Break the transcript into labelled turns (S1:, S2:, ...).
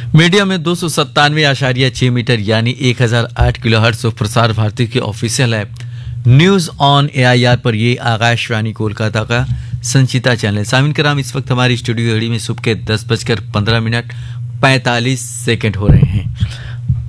S1: Media में 297.6 metre यानी 1008 kilohertz Prasar Bharati की official app news on AIR पर ये आकाशवाणी कोलकाता का संचिता चैनल। सामिन कराम, इस वक्त हमारी स्टूडियो घड़ी में सुबह के 10:15 हो रहे हैं।